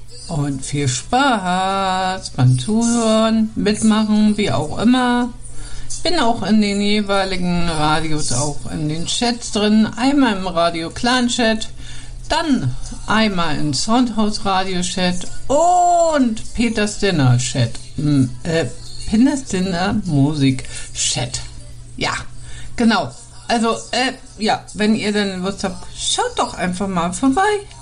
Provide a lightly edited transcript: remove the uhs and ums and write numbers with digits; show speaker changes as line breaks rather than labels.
und viel Spaß beim Zuhören, mitmachen, wie auch immer. Ich bin auch in den jeweiligen Radios, auch in den Chats drin. Einmal im Radio Clan Chat, dann einmal im Soundhouse Radio Chat und Peters Dinner Chat. Peters Dinner Musik Chat. Ja, genau. Also, wenn ihr dann Lust habt, schaut doch einfach mal vorbei.